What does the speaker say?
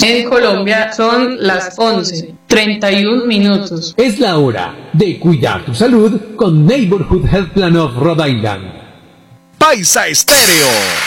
En Colombia son las 11:31. Es la hora de cuidar tu salud con Neighborhood Health Plan of Rhode Island. Paisa Estéreo.